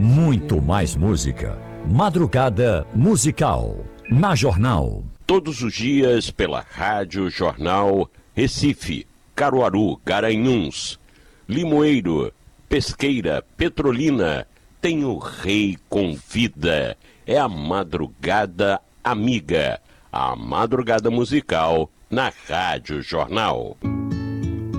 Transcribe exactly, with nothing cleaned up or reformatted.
Muito mais música. Madrugada musical. Na Jornal. Todos os dias pela Rádio Jornal Recife, Caruaru, Garanhuns, Limoeiro, Pesqueira, Petrolina. Tem o Rei Convida. É a Madrugada Amiga. A Madrugada Musical na Rádio Jornal.